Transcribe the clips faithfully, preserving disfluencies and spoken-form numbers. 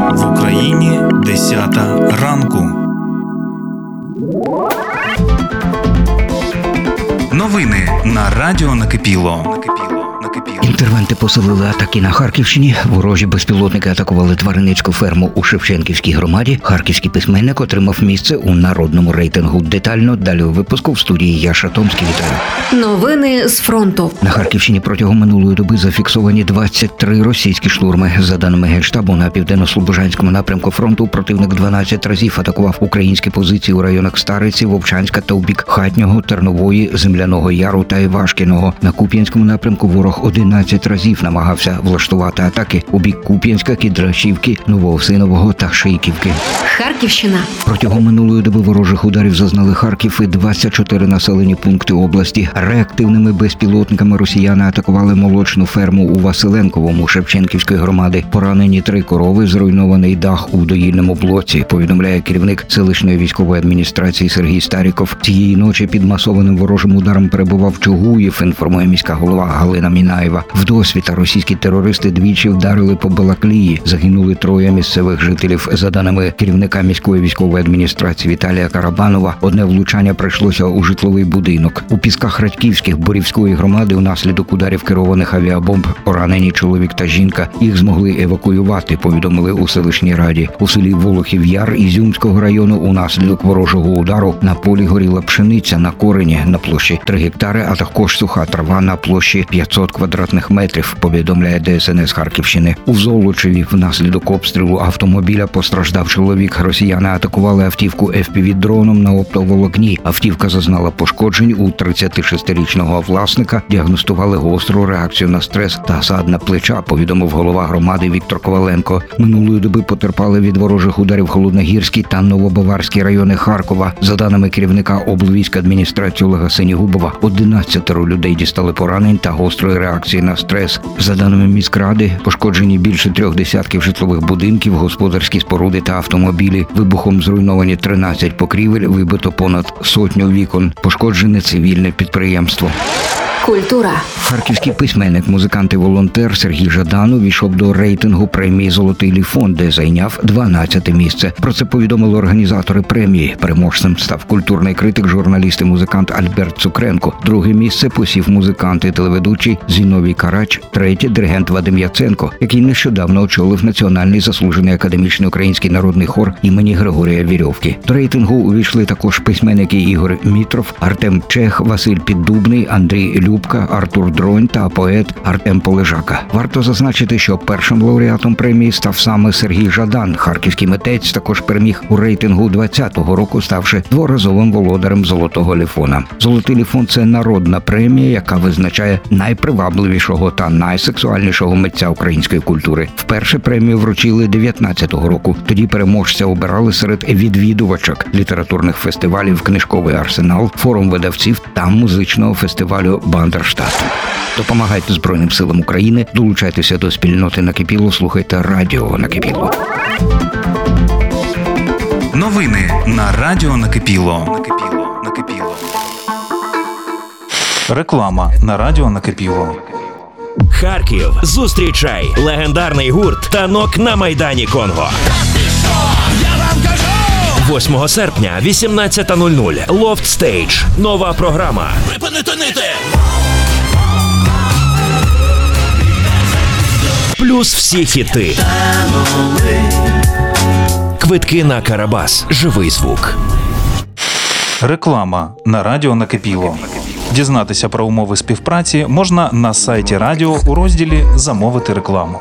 В Україні десята ранку. Новини на радіо Накипіло. Інтервенти посилили атаки на Харківщині. Ворожі безпілотники атакували тваринницьку ферму у Шевченківській громаді. Харківський письменник отримав місце у народному рейтингу. Детально далі у випуску в студії Яша Томський. Вітаю. Новини з фронту. На Харківщині протягом минулої доби зафіксовані двадцять три російські штурми. За даними Генштабу, на південно-слобожанському напрямку фронту противник дванадцять разів атакував українські позиції у районах Стариці, Вовчанська та у бік Хатнього, Тернової, Земляного Яру та Івашкіного. На Куп'янському напрямку ворог одинадцять разів намагався влаштувати атаки у бік Куп'янська, Кідрашівки, Новоосинового та Шийківки. Харківщина. Протягом минулої доби ворожих ударів зазнали Харків і двадцять чотири населені пункти області. Реактивними безпілотниками росіяни атакували молочну ферму у Василенковому Шевченківської громади. Поранені три корови, зруйнований дах у доїльному блоці, повідомляє керівник селищної військової адміністрації Сергій Старіков. Цієї ночі під масованим ворожим ударом перебував Чугуїв, інформує міська голова Галина Мінаєва. Вдосвіта російські терористи двічі вдарили по Балаклії. Загинули троє місцевих жителів. За даними керівника міської військової адміністрації Віталія Карабанова, одне влучання прийшлося у житловий будинок. У Пісках Радьківських Борівської громади унаслідок ударів керованих авіабомб поранені чоловік та жінка. Їх змогли евакуювати, повідомили у селищній раді. У селі Волохів Яр Ізюмського району унаслідок ворожого удару на полі горіла пшениця на корені на площі три гектари, а також суха трава на площі п'ятсот квадратних метрів, повідомляє Де Ес Ен Ес Харківщини. У Золочеві внаслідок обстрілу автомобіля постраждав чоловік. Росіяни атакували автівку еф пі ві-дроном на оптоволокні. Автівка зазнала пошкоджень у тридцятишестирічного власника. Діагностували гостру реакцію на стрес та садна плеча, повідомив голова громади Віктор Коваленко. Минулої доби потерпали від ворожих ударів Холодногірський та Новобаварський райони Харкова. За даними керівника облвійської адміністрації Олега Сенігубова, одинадцятеро людей дістали поранень та гострої реакції на стрес. За даними міськради, пошкоджені більше трьох десятків житлових будинків, господарські споруди та автомобілі. Вибухом зруйновані тринадцять покрівель, вибито понад сотню вікон. Пошкоджене цивільне підприємство. Культура. Харківський письменник, музикант і волонтер Сергій Жадан увійшов до рейтингу премії «Золотий ліфон», де зайняв дванадцяте місце. Про це повідомили організатори премії. Переможцем став культурний критик, журналіст і музикант Альберт Цукренко. Друге місце посів музикант і телеведучий Зіновій Карач. Третє – диригент Вадим Яценко, який нещодавно очолив Національний заслужений академічний український народний хор імені Григорія Вірьовки. До рейтингу увійшли також письменники Ігор Мітров, Артем Чех, Василь Піддубний, Андрій Любка, Артур Дронь та поет Артем Полежака. Варто зазначити, що першим лауреатом премії став саме Сергій Жадан. Харківський митець також переміг у рейтингу двадцятого року, ставши дворазовим володарем «Золотого ліфона». «Золотий ліфон» – це народна премія, яка визначає найпривабливішого та найсексуальнішого митця української культури. Вперше премію вручили дев'ятнадцятого року. Тоді переможця обирали серед відвідувачок літературних фестивалів «Книжковий арсенал», форум видавців та музичного фестивалю «Бандерштат». Допомагайте Збройним силам України, долучайтеся до спільноти Накипіло, слухайте радіо Накипіло. Новини на радіо Накипіло. Накипіло. Накипіло. Реклама на радіо Накипіло. Харків, зустрічай легендарний гурт «Танок» на Майдані Конго. восьмого серпня, вісімнадцята нуль нуль. Loft Stage. Нова програма. Припинити нити! Плюс всі хіти. Квитки на Карабас. Живий звук. Реклама на радіо Накипіло. Дізнатися про умови співпраці можна на сайті радіо у розділі «Замовити рекламу».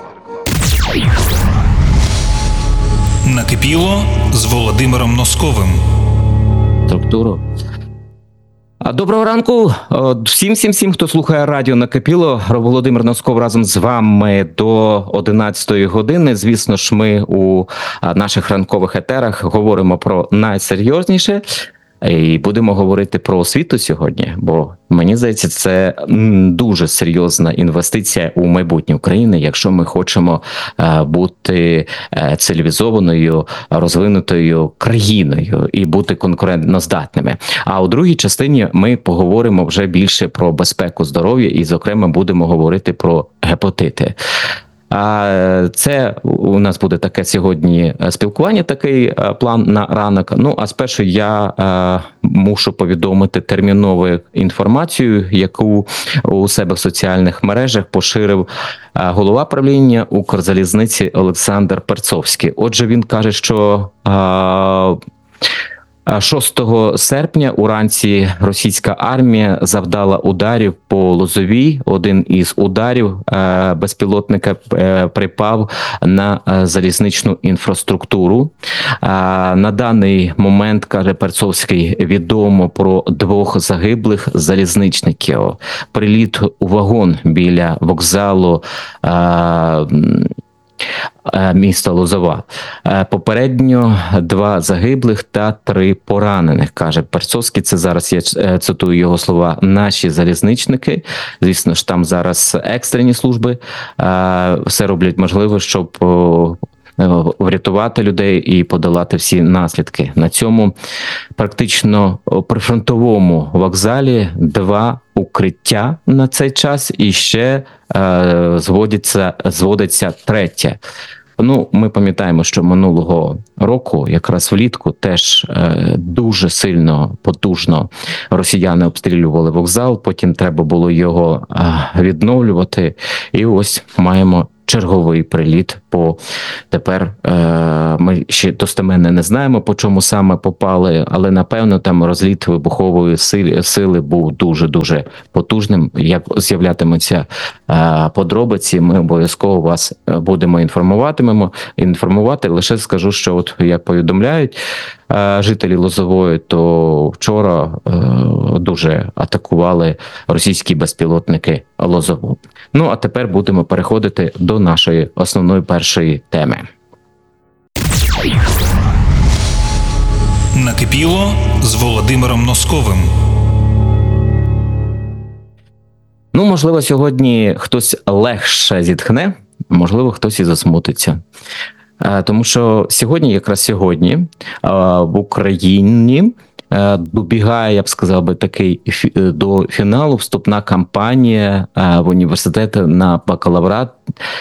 Накипіло з Володимиром Носковим. Структуру. Доброго ранку всім, всім, всім, хто слухає радіо Накипіло. Володимир Носков разом з вами до одинадцятої години. Звісно ж, ми у наших ранкових етерах говоримо про найсерйозніше. І будемо говорити про освіту сьогодні, бо мені здається, це дуже серйозна інвестиція у майбутнє України, якщо ми хочемо бути цивілізованою, розвинутою країною і бути конкурентноздатними. А у другій частині ми поговоримо вже більше про безпеку здоров'я і, зокрема, будемо говорити про гепатити. А це у нас буде таке сьогодні спілкування, такий план на ранок. Ну, а спершу я е, мушу повідомити термінову інформацію, яку у себе в соціальних мережах поширив е, голова правління Укрзалізниці Олександр Перцовський. Отже, він каже, що е, шостого серпня уранці російська армія завдала ударів по Лозовій. Один із ударів е, безпілотника е, припав на е, залізничну інфраструктуру. Е, на даний момент, каже Перцовський, відомо про двох загиблих залізничників. Приліт у вагон біля вокзалу е, міста Лозова. Попередньо два загиблих та три поранених, каже Перцовський. Це зараз, я цитую його слова, наші залізничники. Звісно ж, там зараз екстрені служби все роблять можливе, щоб врятувати людей і подолати всі наслідки. На цьому практично прифронтовому вокзалі два укриття на цей час і ще е, зводиться, зводиться третє. Ну, ми пам'ятаємо, що минулого року, якраз влітку, теж е, дуже сильно, потужно росіяни обстрілювали вокзал, потім треба було його е, відновлювати, і ось маємо черговий приліт по тепер е, ми ще достеменно не знаємо, по чому саме попали, але напевно там розліт вибухової сили, сили був дуже-дуже потужним. Як з'являтимуться е, подробиці, ми обов'язково вас будемо інформуватимемо. Інформувати лише скажу, що от як повідомляють е, жителі Лозової, то вчора е, дуже атакували російські безпілотники Лозову. Ну, а тепер будемо переходити до нашої основної першої теми. Накипіло з Володимиром Носковим. Ну, можливо, сьогодні хтось легше зітхне, можливо, хтось і засмутиться. Тому що сьогодні, якраз сьогодні, в Україні добігає, я б сказав би, такий до фіналу вступна кампанія в університети на бакалаврат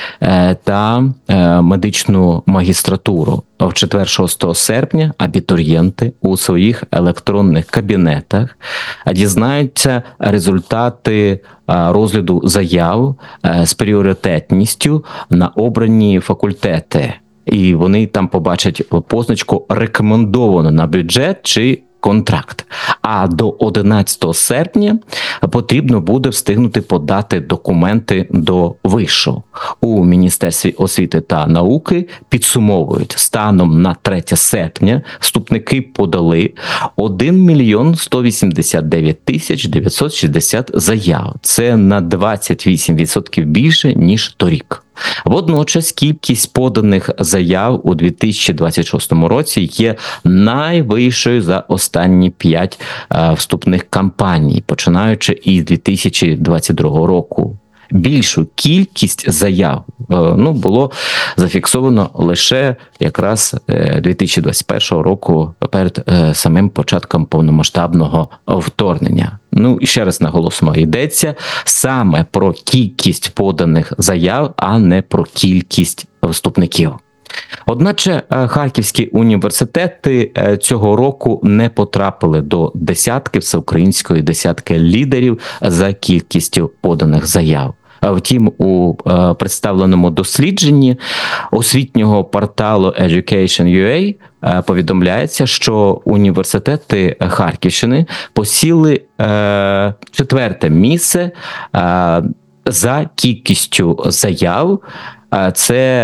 та медичну магістратуру. В четвер-шостого серпня абітурієнти у своїх електронних кабінетах дізнаються результати розгляду заяв з пріоритетністю на обрані факультети. І вони там побачать позначку «рекомендовано на бюджет» чи контракт. А до одинадцятого серпня потрібно буде встигнути подати документи до вишу. У Міністерстві освіти та науки підсумовують, станом на третє серпня вступники подали один мільйон сто вісімдесят дев'ять тисяч дев'ятсот шістдесят заяв. Це на двадцять вісім відсотків більше, ніж торік. Водночас кількість поданих заяв у дві тисячі двадцять шостому році є найвищою за останні п'ять е, вступних кампаній, починаючи із дві тисячі двадцять другого року. Більшу кількість заяв е, ну, було зафіксовано лише якраз е, дві тисячі двадцять першого року перед е, самим початком повномасштабного вторгнення. Ну, і ще раз наголосимо, йдеться саме про кількість поданих заяв, а не про кількість вступників. Одначе харківські університети цього року не потрапили до десятки, всеукраїнської десятки лідерів за кількістю поданих заяв. Втім, у е, представленому дослідженні освітнього порталу Education.ua е, повідомляється, що університети Харківщини посіли е, четверте місце е, за кількістю заяв. Е, це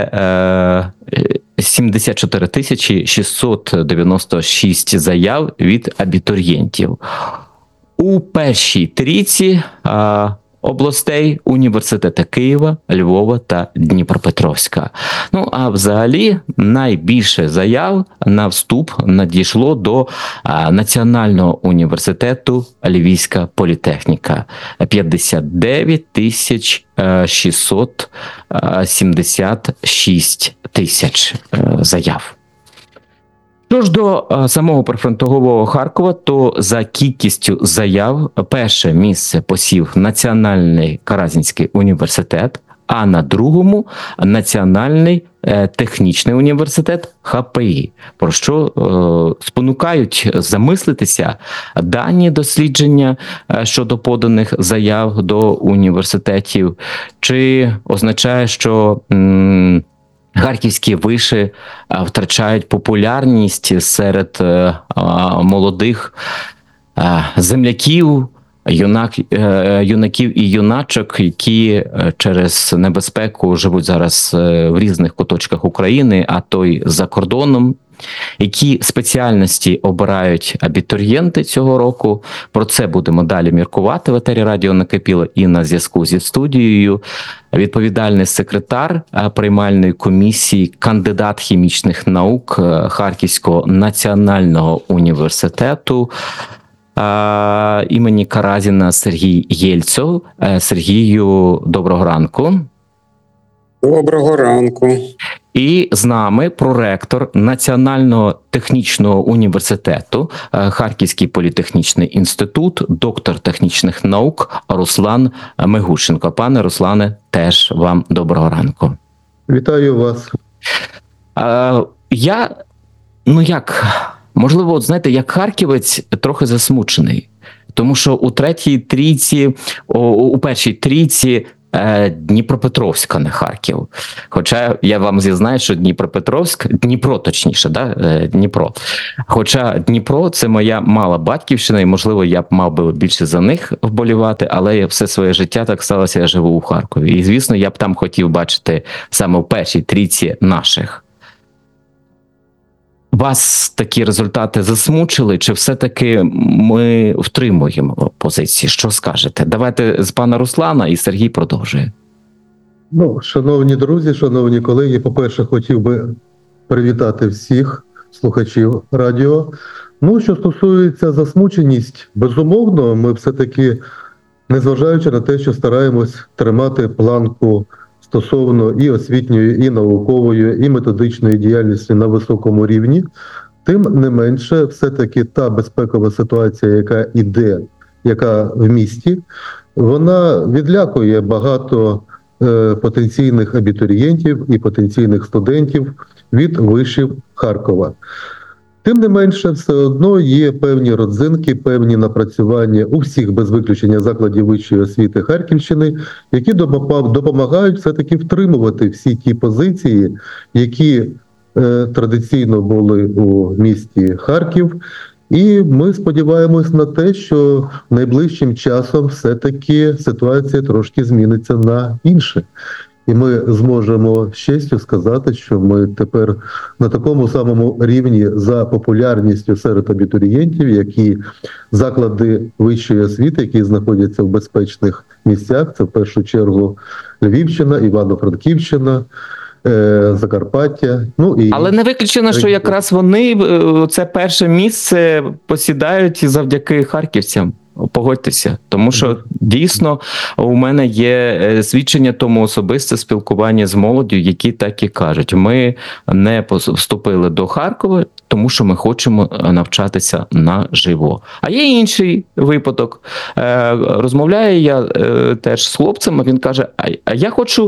е, сімдесят чотири тисячі шістсот дев'яносто шість заяв від абітурієнтів. У першій трійці е, областей університети Києва, Львова та Дніпропетровська. Ну, а взагалі найбільше заяв на вступ надійшло до а, Національного університету Львівська політехніка. п'ятдесят дев'ять тисяч шістсот сімдесят шість тисяч заяв. Що ж до самого прифронтового Харкова, то за кількістю заяв перше місце посів Національний Каразінський університет, а на другому Національний технічний університет Ха Пе І, про що е, спонукають замислитися дані дослідження е, щодо поданих заяв до університетів, чи означає, що м, харківські виші е, втрачають популярність серед е, е, молодих е, земляків, Юнак, юнаків і юначок, які через небезпеку живуть зараз в різних куточках України, а то й за кордоном. Які спеціальності обирають абітурієнти цього року? Про це будемо далі міркувати в етері радіо «Накипіло», і на зв'язку зі студією відповідальний секретар приймальної комісії, кандидат хімічних наук Харківського національного університету А, імені Каразіна Сергій Єльцов. Сергію, доброго ранку. Доброго ранку. І з нами проректор Національного технічного університету, Харківський політехнічний інститут, доктор технічних наук Руслан Мегушенко. Пане Руслане, теж вам доброго ранку. Вітаю вас. А, я, ну як... Можливо, от знаєте, як харківець трохи засмучений, тому що у третій трійці, у, у першій трійці е, Дніпропетровська, не Харків. Хоча я вам зізнаю, що Дніпропетровськ, Дніпро точніше, да? е, Дніпро. Хоча Дніпро – це моя мала батьківщина, і, можливо, я б мав би більше за них вболівати, але я все своє життя так сталося, я живу у Харкові. І, звісно, я б там хотів бачити саме в першій трійці наших. Вас такі результати засмучили, чи все-таки ми втримуємо позиції? Що скажете? Давайте з пана Руслана, і Сергій продовжує. Ну, шановні друзі, шановні колеги, по-перше, хотів би привітати всіх слухачів радіо. Ну, що стосується засмученість, безумовно, ми все-таки, незважаючи на те, що стараємось тримати планку стосовно і освітньої, і наукової, і методичної діяльності на високому рівні, тим не менше, все-таки та безпекова ситуація, яка іде, яка в місті, вона відлякує багато е, потенційних абітурієнтів і потенційних студентів від вишів Харкова. Тим не менше, все одно є певні родзинки, певні напрацювання у всіх без виключення закладів вищої освіти Харківщини, які допомагають все-таки втримувати всі ті позиції, які е, традиційно були у місті Харків. І ми сподіваємось на те, що найближчим часом все-таки ситуація трошки зміниться на інше. І ми зможемо з честю сказати, що ми тепер на такому самому рівні за популярністю серед абітурієнтів, які заклади вищої освіти, які знаходяться в безпечних місцях. Це в першу чергу Львівщина, Івано-Франківщина, Закарпаття. Ну і але не виключено, що якраз вони це перше місце посідають завдяки харківцям. Погодьтеся, тому що дійсно у мене є свідчення тому особисте спілкування з молоддю, які так і кажуть, ми не вступили до Харкова, тому що ми хочемо навчатися наживо. А є інший випадок. Розмовляю я теж з хлопцем, а він каже, а я хочу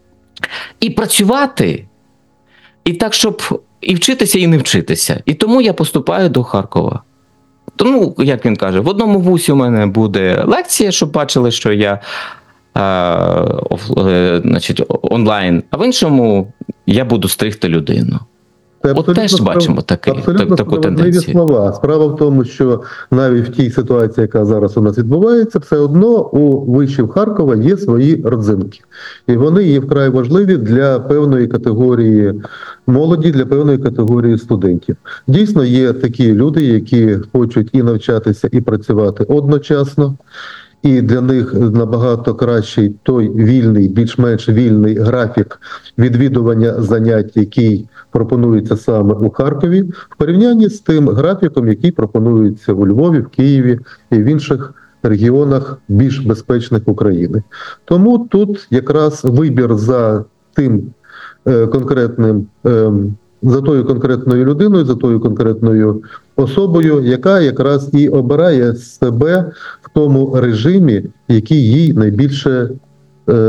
і працювати, і так, щоб і вчитися, і не вчитися. І тому я поступаю до Харкова. Тому, як він каже, в одному вусі у мене буде лекція, щоб бачили, що я а, оф, е, значить, онлайн, а в іншому я буду стригти людину. От теж справ... бачимо такий, абсолютно так, таку тенденцію. Слова. Справа в тому, що навіть в тій ситуації, яка зараз у нас відбувається, все одно у вишів Харкова є свої родзинки. І вони є вкрай важливі для певної категорії молоді, для певної категорії студентів. Дійсно, є такі люди, які хочуть і навчатися, і працювати одночасно. І для них набагато кращий той вільний, більш-менш вільний графік відвідування занять, який пропонується саме у Харкові, в порівнянні з тим графіком, який пропонується у Львові, в Києві і в інших регіонах більш безпечних України. Тому тут якраз вибір за тим е, конкретним е, за тою конкретною людиною, за тою конкретною особою, яка якраз і обирає себе в тому режимі, який їй найбільше е,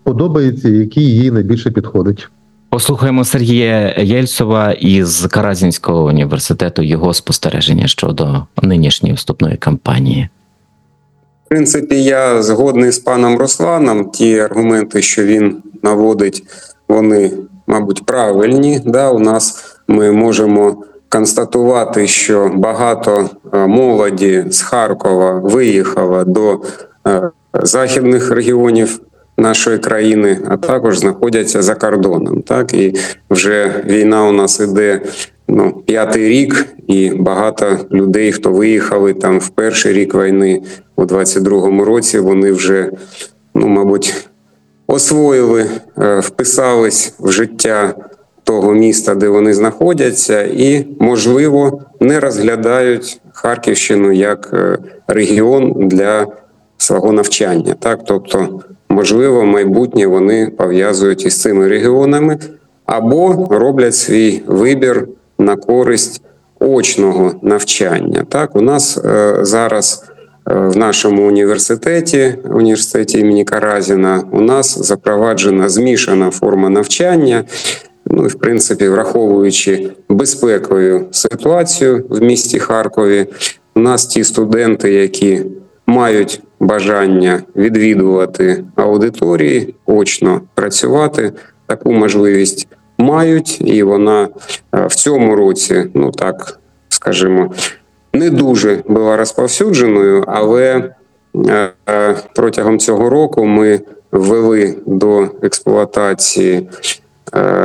подобається, який їй найбільше підходить. Послухаємо Сергія Єльцова із Каразінського університету, його спостереження щодо нинішньої вступної кампанії. В принципі, я згодний з паном Русланом. Ті аргументи, що він наводить, вони, мабуть, правильні. Да, у нас ми можемо констатувати, що багато молоді з Харкова виїхало до західних регіонів нашої країни, а також знаходяться за кордоном. Так, і вже війна у нас іде ну, п'ятий рік, і багато людей, хто виїхали там в перший рік війни, у двадцять другому році, вони вже, ну, мабуть, освоїли, вписались в життя того міста, де вони знаходяться, і, можливо, не розглядають Харківщину як регіон для свого навчання. Так, тобто, можливо, майбутнє вони пов'язують із цими регіонами або роблять свій вибір на користь очного навчання. Так, у нас е, зараз е, в нашому університеті, університеті імені Каразіна, у нас запроваджена змішана форма навчання. Ну і, в принципі, враховуючи безпекову ситуацію в місті Харкові, у нас ті студенти, які мають бажання відвідувати аудиторії, очно працювати, таку можливість мають, і вона в цьому році, ну так, скажімо, не дуже була розповсюдженою, але протягом цього року ми ввели до експлуатації